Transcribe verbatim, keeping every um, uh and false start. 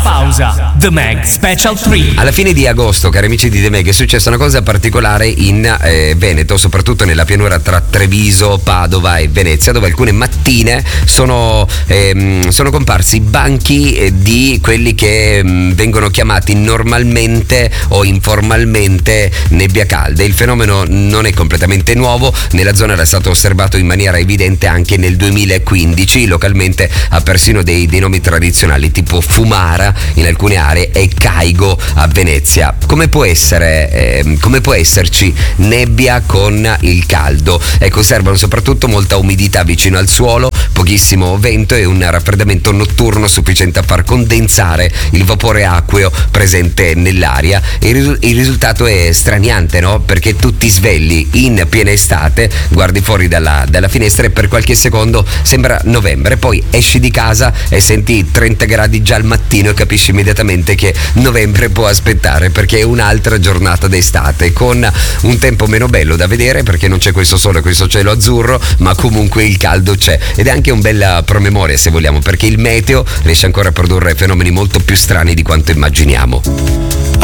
pausa. The Mag Special tre. Alla fine di agosto, cari amici di The Mag, è successa una cosa particolare in eh, Veneto, soprattutto nella pianura tra Treviso, Padova e Venezia, dove alcune mattine sono, ehm, sono comparsi banchi eh, di quelli che mh, vengono chiamati normalmente o informalmente nebbia calda. Il fenomeno non è completamente nuovo, nella zona era stato osservato in maniera evidente anche nel duemilaquindici, localmente ha persino dei, dei nomi tradizionali tipo Fumara in alcune aree e Caigo a Venezia. Come può essere, eh, come può esserci nebbia con il caldo? Ecco, servono soprattutto molta umidità vicino al suolo, pochissimo vento e un raffreddamento notturno sufficiente a far condensare il vapore acqueo presente nell'aria. Il, il risultato è straniante, no? Perché tu ti svegli in piena estate, guardi fuori dalla, dalla finestra e per qualche secondo sembra novembre, poi esci di casa e senti trenta gradi già al mattino e capisci immediatamente che novembre può aspettare, perché è un'altra giornata d'estate con un tempo meno bello da vedere perché non c'è questo sole, questo cielo azzurro, ma comunque il caldo c'è ed è anche un bel promemoria, se vogliamo, perché il meteo riesce ancora a produrre fenomeni molto più strani di quanto immaginiamo.